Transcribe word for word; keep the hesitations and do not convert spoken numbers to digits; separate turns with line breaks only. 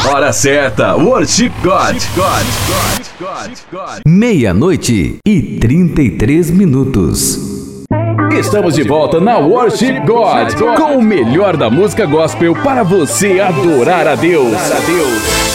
Hora certa, Worship God.
Meia-noite e trinta e três minutos.
Estamos de volta na Worship God, com o melhor da música gospel para você adorar a Deus.